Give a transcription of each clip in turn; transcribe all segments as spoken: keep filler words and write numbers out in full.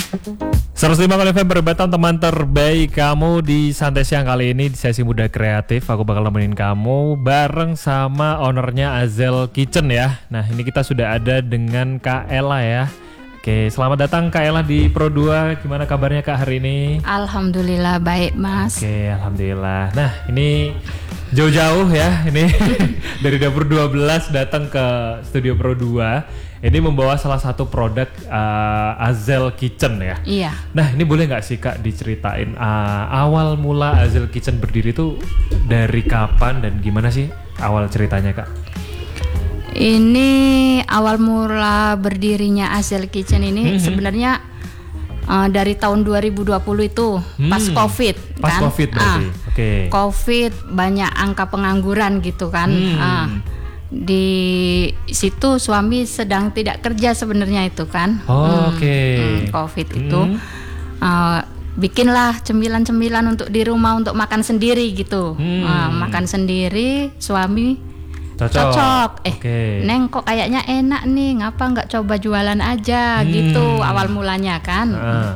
seratus lima kali F M Peribatan, teman terbaik kamu di Santai Siang kali ini di sesi Muda Kreatif. Aku bakal nemenin kamu bareng sama ownernya Azel Kitchen ya. Nah ini kita sudah ada dengan Kak Ella ya. Oke, selamat datang Kak Ella di Pro dua. Gimana kabarnya Kak hari ini? Alhamdulillah baik Mas. Oke, alhamdulillah. Nah ini jauh-jauh ya, ini dari Dapur dua belas datang ke Studio Pro dua. Ini membawa salah satu produk uh, Azel Kitchen ya. Iya. Nah ini boleh nggak sih Kak diceritain uh, awal mula Azel Kitchen berdiri itu dari kapan dan gimana sih awal ceritanya Kak? Ini awal mula berdirinya Azel Kitchen ini mm-hmm. sebenarnya uh, dari tahun dua ribu dua puluh itu hmm. pas COVID pas kan. COVID berarti. Ah, Oke. Okay. COVID banyak angka pengangguran gitu kan. Hmm. Ah, di situ suami sedang tidak kerja sebenarnya itu kan. Oh, hmm, Oke. Okay. Hmm, COVID itu Hmm. uh, bikinlah cemilan-cemilan untuk di rumah untuk makan sendiri gitu. Hmm. Uh, makan sendiri, suami Cocok. cocok. Eh, okay. Neng kok kayaknya enak nih, ngapa nggak coba jualan aja hmm. gitu awal mulanya kan. Uh.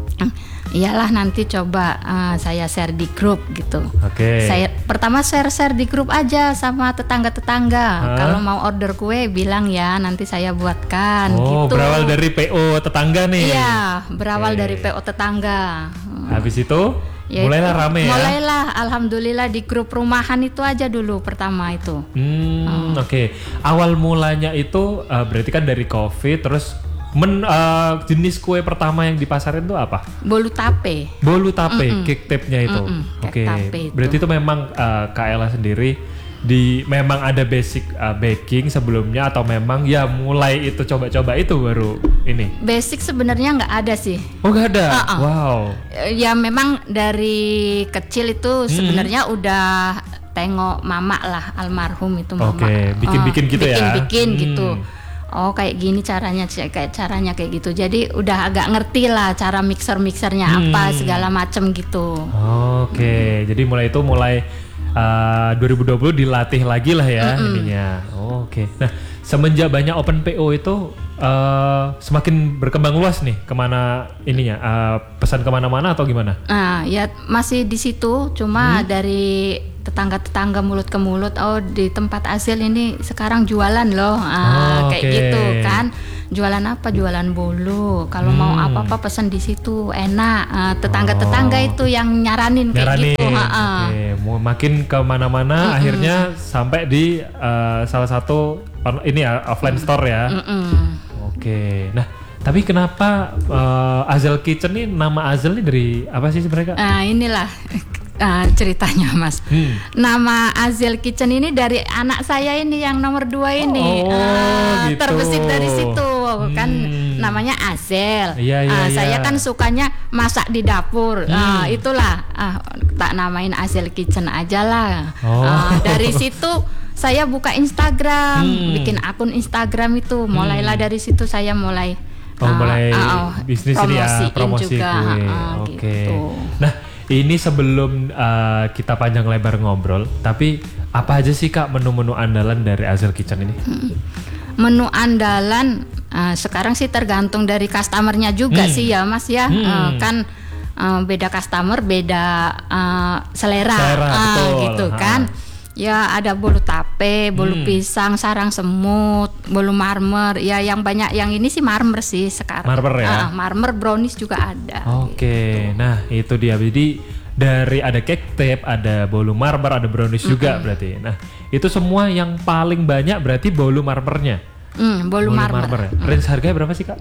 Iyalah nanti coba uh, saya share di grup gitu. Oke. Okay. Saya pertama share-share di grup aja sama tetangga-tetangga. Uh. Kalau mau order kue bilang ya nanti saya buatkan. Oh, gitu. Berawal dari P O tetangga nih. Iya, berawal okay. dari P O tetangga. Habis itu ya, mulailah rame ya. Mulailah, alhamdulillah di grup rumahan itu aja dulu pertama itu. Hmm, oh. Oke. Okay. Awal mulanya itu uh, berarti kan dari COVID, terus men uh, jenis kue pertama yang dipasarin itu apa? Bolu tape. Bolu tape, Mm-mm. cake tape-nya itu. Oke. Okay. Berarti itu memang uh, Kak Ella sendiri di memang ada basic uh, baking sebelumnya atau memang ya mulai itu coba-coba itu baru ini? Basic sebenarnya nggak ada sih. Oh nggak ada? Uh-uh. Wow. Ya memang dari kecil itu sebenarnya hmm. udah tengok mama lah almarhum itu mama. Oke, okay. bikin-bikin uh, gitu bikin, ya? Bikin-bikin hmm. gitu. Oh kayak gini caranya, kayak caranya kayak gitu. Jadi udah agak ngerti lah cara mixer-mixernya hmm. apa segala macem gitu. Oke, okay. hmm. jadi mulai itu mulai uh, dua ribu dua puluh dilatih lagi lah ya mm-mm. ininya. Oh, Oke. Okay. Nah semenjak banyak open P O itu uh, semakin berkembang luas nih kemana ininya uh, pesan kemana-mana atau gimana? Nah ya masih di situ, cuma hmm. dari tetangga-tetangga mulut ke mulut, oh di tempat Azel ini sekarang jualan loh, ah, oh, kayak okay. gitu kan. Jualan apa? Jualan bolu. Kalau hmm. mau apa-apa pesan di situ enak. Uh, tetangga-tetangga oh. itu yang nyaranin, nyaranin. kayak gitu. Okay. Mau makin kemana-mana, mm-mm. akhirnya sampai di uh, salah satu ini ya offline store ya. Oke. Okay. Nah, tapi kenapa uh, Azel Kitchen ini nama Azel ini dari apa sih mereka? Ah uh, inilah. Uh, ceritanya Mas, hmm. nama Azel Kitchen ini dari anak saya ini yang nomor dua ini, oh, uh, gitu. terbesit dari situ hmm. kan namanya Azel. Iya, iya, uh, iya. Saya kan sukanya masak di dapur, hmm. uh, itulah uh, tak namain Azel Kitchen aja lah. Oh. Uh, dari situ saya buka Instagram, hmm. bikin akun Instagram itu, mulailah hmm. dari situ saya mulai. Oh, uh, mulai uh, uh, bisnis ini ya, promosi juga, kue. Uh, Oke. Okay. Gitu. Nah. Ini sebelum uh, kita panjang lebar ngobrol, tapi apa aja sih Kak menu-menu andalan dari Azel Kitchen ini? Hmm. Menu andalan uh, sekarang sih tergantung dari customernya juga hmm. sih ya Mas ya, hmm. uh, kan uh, beda customer beda uh, selera, selera uh, betul. gitu ha. Kan. Ya ada bolu tape, bolu hmm. pisang, sarang semut, bolu marmer. Ya yang banyak yang ini sih marmer sih sekarang. Marmer ya. Uh, marmer brownies juga ada. Oke, okay. gitu. Nah itu dia. Jadi dari ada cake tape, ada bolu marmer, ada brownies mm-hmm. juga berarti. Nah itu semua yang paling banyak berarti bolu marmernya. Mm, bolu, bolu marmer. marmer ya? mm. Range harganya berapa sih Kak?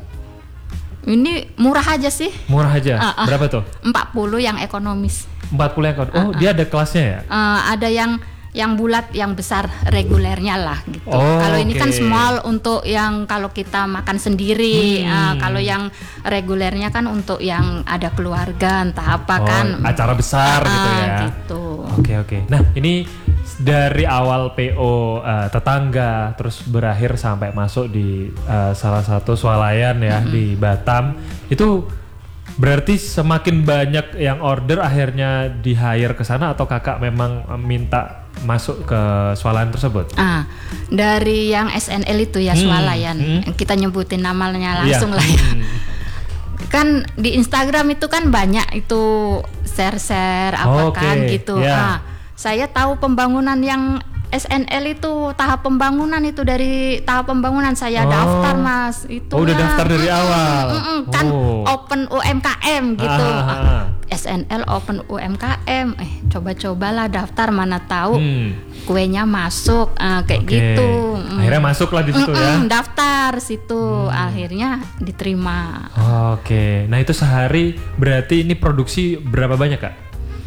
Ini murah aja sih. Murah aja. Uh, uh, berapa tuh? empat puluh yang ekonomis. empat puluh yang ekonomis. Oh uh, uh. dia ada kelasnya ya? Uh, ada yang yang bulat, yang besar regulernya lah gitu. Oh, kalau ini okay. kan small untuk yang kalau kita makan sendiri. Hmm. Uh, kalau yang regulernya kan untuk yang ada keluarga entah apa oh, kan. Acara besar uh, gitu ya. Gitu. Oke okay, oke. Okay. Nah ini dari awal P O uh, tetangga terus berakhir sampai masuk di uh, salah satu swalayan ya mm-hmm. di Batam itu. Berarti semakin banyak yang order akhirnya di hire ke sana atau kakak memang minta masuk ke swalayan tersebut? Ah, dari yang S N L itu ya hmm, swalayan, hmm. kita nyebutin namanya langsung yeah. lah ya. Hmm. kan di Instagram itu kan banyak itu share-share apa Oh, oke. kan gitu. Ya. Nah, saya tahu pembangunan yang S N L itu tahap pembangunan itu dari tahap pembangunan saya Oh. daftar Mas. Itu Oh, udah lah. daftar dari Mm-mm, awal. mm-mm, kan Oh. open U M K M gitu. Ah, ah, ah. Ah, S N L open U M K M. Eh, coba-cobalah daftar, mana tahu Hmm. kuenya masuk ah, kayak Oke. gitu. Mm. Akhirnya masuk lah di situ ya. Mm-mm, daftar situ, akhirnya diterima. Oke, nah itu sehari berarti ini produksi berapa banyak Kak?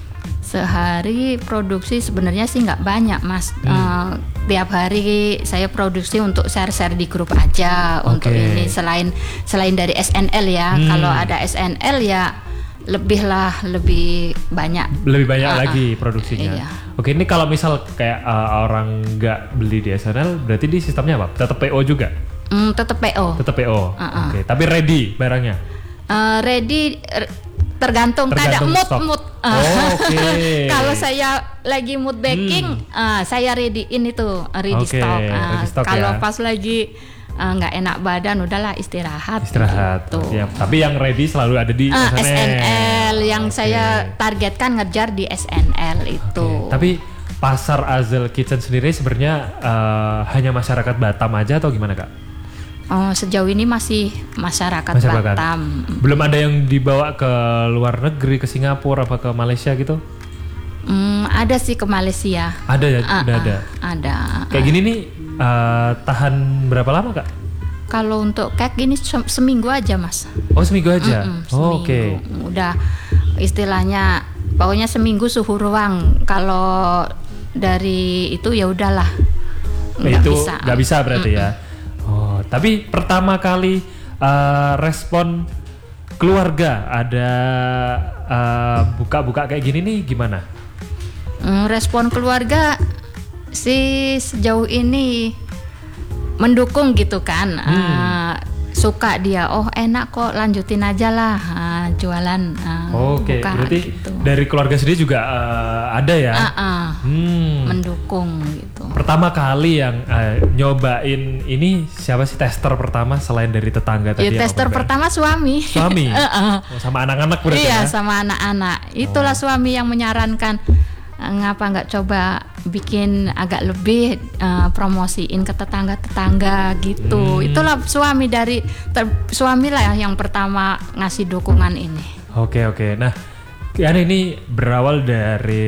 Sehari produksi sebenarnya sih nggak banyak Mas. Eh, tiap hari saya produksi untuk share-share di grup aja untuk Oke. ini, selain selain dari S N L ya. Hmm. Kalau ada S N L ya lebih lah, lebih banyak. Lebih banyak Ah, lagi ah. produksinya. Iya. Oke, ini kalau misal kayak uh, orang nggak beli di S N L, berarti di sistemnya apa? Tetap P O juga? Hmm, tetap P O. Tetap P O. Ah, ah. Oke, tapi ready barangnya. Eh, ready er, tergantung, Tergantung kadang mood stok. mood. Oh, oke. Kalau saya lagi mood baking, eh, saya readyin itu ready Oke, stock. Eh, ready stock kalau ya. pas lagi eh, nggak enak badan, udahlah istirahat. Istirahat. gitu. Ya, tapi yang ready selalu ada di Ah, S N L. S N L yang Oke. saya targetkan ngejar di S N L itu. Oke, tapi pasar Azel Kitchen sendiri sebenarnya uh, hanya masyarakat Batam aja atau gimana Kak? Oh, sejauh ini masih masyarakat, Masyarakat. Batam. Belum ada yang dibawa ke luar negeri, ke Singapura apa ke Malaysia gitu? Hmm, ada sih ke Malaysia. Ada ya, Ah, udah ah, ada. Ada. Kayak gini nih uh, tahan berapa lama Kak? Kalau untuk cake gini se- seminggu aja Mas. Oh seminggu aja. Mm-mm, Oh, Oke. seminggu. Udah istilahnya pokoknya seminggu suhu ruang. Kalau dari itu ya udahlah. Nggak Itu bisa. nggak bisa berarti ya. Oh tapi pertama kali uh, respon keluarga ada uh, buka-buka kayak gini nih gimana? Mm, respon keluarga sih sejauh ini mendukung gitu kan. Hmm. Ah, suka dia, oh enak kok, lanjutin aja lah ah, jualan. ah, Oke, buka berarti gitu. dari keluarga sendiri juga uh, ada ya? Ah, ah, Hmm. mendukung gitu. Pertama kali yang uh, nyobain ini siapa sih tester pertama selain dari tetangga tadi? Ya, yang tester Open Brand? pertama suami. Suami? Heeh. Oh, sama anak-anak berarti Iya, ya? sama anak-anak. Itulah suami yang menyarankan, "Eh, ngapa nggak coba bikin agak lebih eh, promosiin ke tetangga-tetangga gitu." Hmm. Itulah suami dari ter- suami lah yang pertama ngasih dukungan ini. Oke oke. Nah, kan ini berawal dari